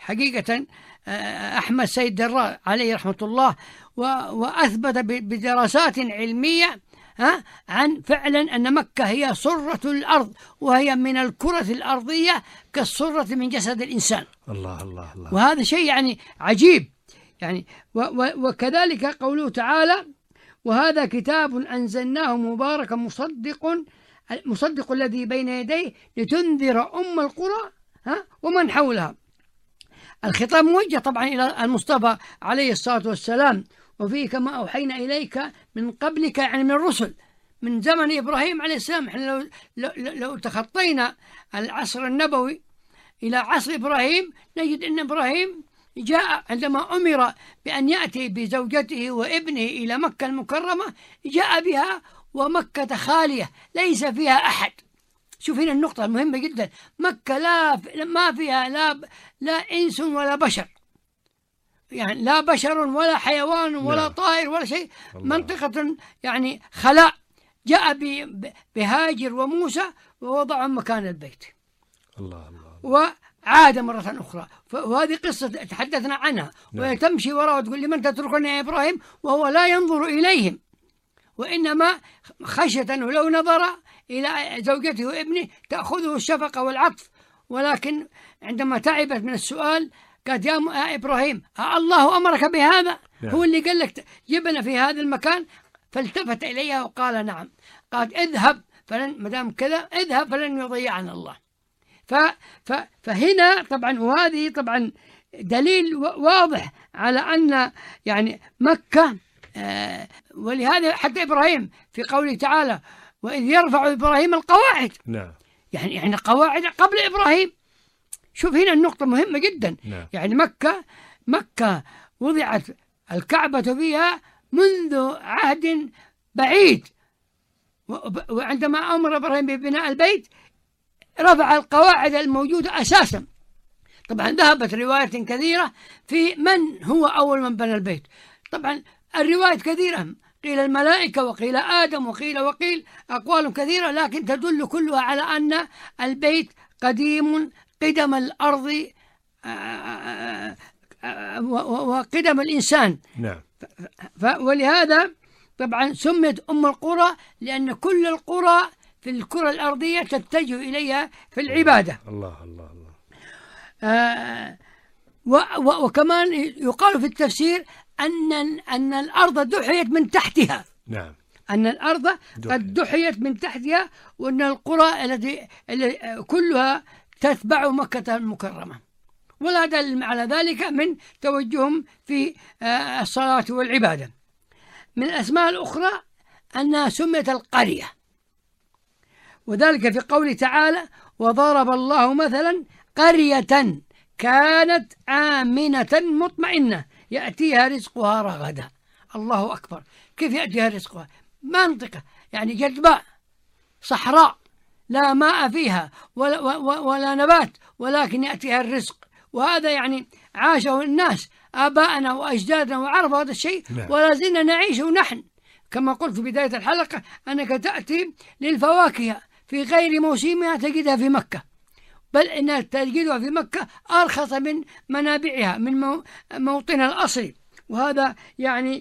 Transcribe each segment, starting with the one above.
حقيقة أحمد سيد دراء عليه رحمة الله، وأثبت بدراسات علمية عن فعلا أن مكة هي سرة الأرض، وهي من الكرة الأرضية كالسرة من جسد الإنسان. الله الله الله. وهذا شيء يعني عجيب يعني. وكذلك قوله تعالى: وهذا كتاب أنزلناه مبارك مصدق الذي بين يديه لتنذر أم القرى ومن حولها. الخطاب موجه طبعا إلى المصطفى عليه الصلاة والسلام، وفيه كما أوحينا إليك من قبلك، يعني من الرسل من زمن إبراهيم عليه السلام. احنا لو تخطينا العصر النبوي إلى عصر إبراهيم نجد أن إبراهيم جاء عندما أمر بأن يأتي بزوجته وابنه إلى مكة المكرمة، جاء بها ومكة خالية ليس فيها أحد. شوف هنا النقطة المهمة جدا، مكة ما فيها لا إنس ولا بشر، يعني لا بشر ولا حيوان ولا طائر ولا شيء. منطقة يعني خلاء. جاء بهاجر وموسى ووضعهم مكان البيت. الله الله. وعاد مرة أخرى. وهذه قصة تحدثنا عنها. وتمشي وراء وتقول لمن تتركني يا إبراهيم، وهو لا ينظر إليهم، وإنما خشية أنه لو نظر إلى زوجته وابنه تأخذه الشفقة والعطف. ولكن عندما تعبت من السؤال قالت: يا إبراهيم الله أمرك بهذا؟ هو اللي قال لك جبنا في هذا المكان؟ فالتفت إليها وقال: نعم. قالت: اذهب مدام كذا اذهب فلن يضيعنا الله. فهنا طبعا، وهذه طبعا دليل واضح على أن يعني مكة، ولهذا حتى إبراهيم في قوله تعالى: وإذ يرفع إبراهيم القواعد. نعم. يعني قواعد قبل إبراهيم. شوف هنا النقطة مهمة جدا. نعم. يعني مكة وضعت الكعبة فيها منذ عهد بعيد، وعندما أمر إبراهيم ببناء البيت رفع القواعد الموجودة أساسا. طبعا ذهبت روايات كثيرة في من هو أول من بنى البيت. طبعا الروايات كثيرة، قيل الملائكة وقيل آدم وقيل أقوال كثيرة، لكن تدل كلها على أن البيت قديم قدم الأرض وقدم الإنسان. نعم. ولهذا طبعا سميت أم القرى، لأن كل القرى في الكرة الأرضية تتجه إليها في العبادة. الله الله الله. وكمان يقال في التفسير أن الأرض دحيت من تحتها. نعم. أن الأرض قد دحيت من تحتها، وأن القرى التي كلها تتبع مكة المكرمة. ولا دل على ذلك من توجههم في الصلاة والعبادة. من الأسماء الأخرى أنها سميت القرية، وذلك في قوله تعالى: وضرب الله مثلا قرية كانت آمنة مطمئنة يأتيها رزقها رغدا. الله أكبر. كيف يأتيها رزقها؟ منطقة يعني جدباء صحراء لا ماء فيها ولا نبات، ولكن يأتيها الرزق. وهذا يعني عاشه الناس آباءنا وأجدادنا وعرفوا هذا الشيء، ولا زلنا نعيشه نحن. كما قلت في بداية الحلقة أنك تأتي للفواكه في غير موسمها تجدها في مكة، بل إنها تجدها في مكة أرخص من منابعها من موطنها الأصلي. وهذا يعني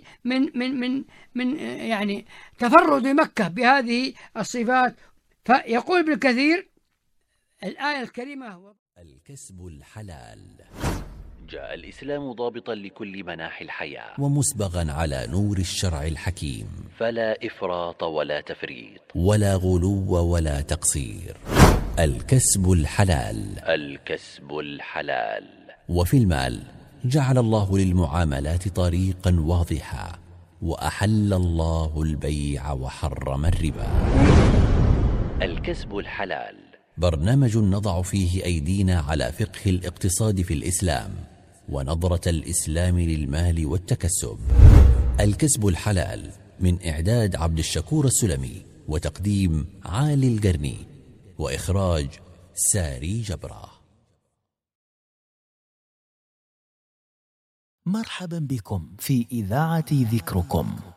من يعني تفرد مكة بهذه الصفات. فيقول ابن كثير الآية الكريمة: هو الكسب الحلال. جاء الإسلام ضابطا لكل مناحي الحياة، ومسبغا على نور الشرع الحكيم، فلا إفراط ولا تفريط، ولا غلو ولا تقصير. الكسب الحلال. الكسب الحلال. وفي المال جعل الله للمعاملات طريقا واضحا، وأحل الله البيع وحرم الربا. الكسب الحلال برنامج نضع فيه أيدينا على فقه الاقتصاد في الإسلام، ونظرة الإسلام للمال والتكسب. الكسب الحلال، من إعداد عبد الشكور السلمي، وتقديم عالي القرني، وإخراج ساري جبرة. مرحبا بكم في إذاعة ذكركم.